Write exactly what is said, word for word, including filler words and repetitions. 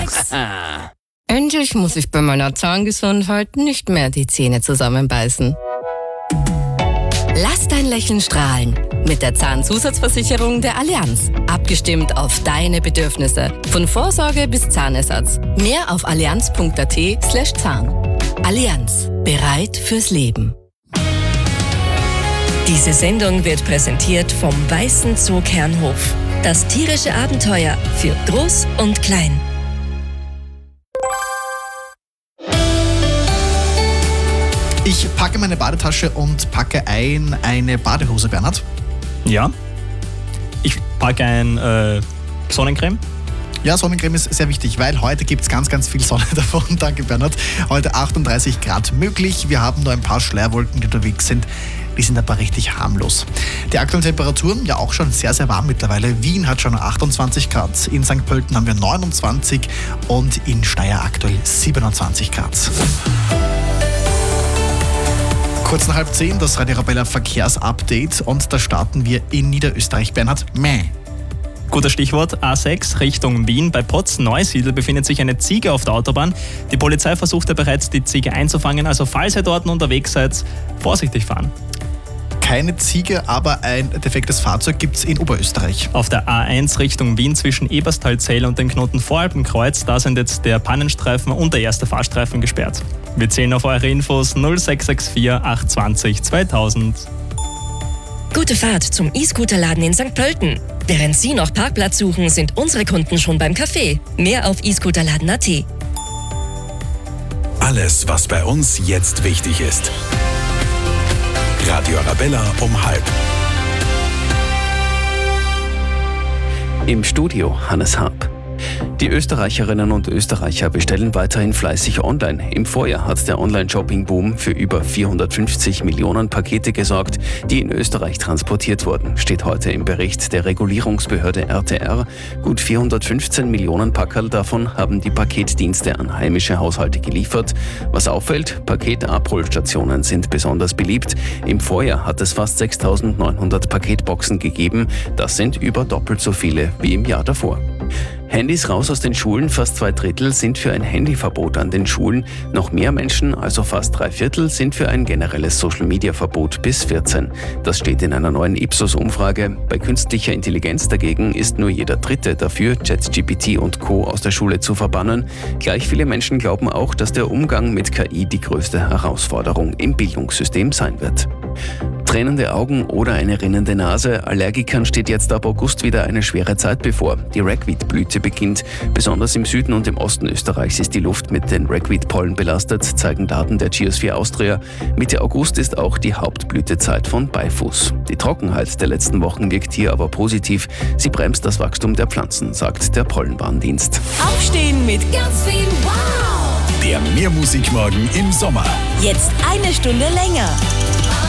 sechs. Endlich muss ich bei meiner Zahngesundheit nicht mehr die Zähne zusammenbeißen. Lass dein Lächeln strahlen mit der Zahnzusatzversicherung der Allianz. Abgestimmt auf deine Bedürfnisse. Von Vorsorge bis Zahnersatz. Mehr auf allianz.at slash Zahn. Allianz. Bereit fürs Leben. Diese Sendung wird präsentiert vom Weißen Zoo Kernhof. Das tierische Abenteuer für Groß und Klein. Ich packe meine Badetasche und packe ein eine Badehose, Bernhard. Ja. Ich packe ein äh, Sonnencreme. Ja, Sonnencreme ist sehr wichtig, weil heute gibt es ganz, ganz viel Sonne davon. Danke, Bernhard. Heute achtunddreißig Grad möglich. Wir haben nur ein paar Schleierwolken, die unterwegs sind. Die sind aber richtig harmlos. Die aktuellen Temperaturen, ja auch schon sehr, sehr warm mittlerweile. Wien hat schon achtundzwanzig Grad, in Sankt Pölten haben wir neunundzwanzig und in Steyr aktuell siebenundzwanzig Grad. Kurz nach halb zehn, das Radio Arabella Verkehrsupdate und da starten wir in Niederösterreich. Bernhard, meh. Guter Stichwort, A sechs Richtung Wien. Bei Potz-Neusiedl befindet sich eine Ziege auf der Autobahn. Die Polizei versuchte bereits, die Ziege einzufangen. Also falls ihr dort unterwegs seid, vorsichtig fahren. Keine Ziege, aber ein defektes Fahrzeug gibt es in Oberösterreich. Auf der A eins Richtung Wien zwischen Eberstalzell und dem Knoten Voralpenkreuz, da sind jetzt der Pannenstreifen und der erste Fahrstreifen gesperrt. Wir zählen auf eure Infos null sechs sechs vier acht zwei null zweitausend. Gute Fahrt zum E-Scooter-Laden in Sankt Pölten. Während Sie noch Parkplatz suchen, sind unsere Kunden schon beim Café. Mehr auf e scooterladen punkt a t. Alles, was bei uns jetzt wichtig ist. Radio Arabella um halb. Im Studio Hannes Harp. Die Österreicherinnen und Österreicher bestellen weiterhin fleißig online. Im Vorjahr hat der Online-Shopping-Boom für über vierhundertfünfzig Millionen Pakete gesorgt, die in Österreich transportiert wurden, steht heute im Bericht der Regulierungsbehörde R T R. Gut vierhundertfünfzehn Millionen Packerl davon haben die Paketdienste an heimische Haushalte geliefert. Was auffällt, Paketabholstationen sind besonders beliebt. Im Vorjahr hat es fast sechstausendneunhundert Paketboxen gegeben. Das sind über doppelt so viele wie im Jahr davor. Handys raus aus den Schulen, fast zwei Drittel sind für ein Handyverbot an den Schulen. Noch mehr Menschen, also fast drei Viertel, sind für ein generelles Social-Media-Verbot bis vierzehn. Das steht in einer neuen Ipsos-Umfrage. Bei künstlicher Intelligenz dagegen ist nur jeder Dritte dafür, ChatGPT und Co. aus der Schule zu verbannen. Gleich viele Menschen glauben auch, dass der Umgang mit K I die größte Herausforderung im Bildungssystem sein wird. Tränende Augen oder eine rinnende Nase. Allergikern steht jetzt ab August wieder eine schwere Zeit bevor. Die Ragweed-Blüte beginnt. Besonders im Süden und im Osten Österreichs ist die Luft mit den Ragweed-Pollen belastet, zeigen Daten der Geosphere Austria. Mitte August ist auch die Hauptblütezeit von Beifuß. Die Trockenheit der letzten Wochen wirkt hier aber positiv. Sie bremst das Wachstum der Pflanzen, sagt der Pollenwarndienst. Aufstehen mit ganz viel Wow! Der Mehrmusikmorgen im Sommer. Jetzt eine Stunde länger.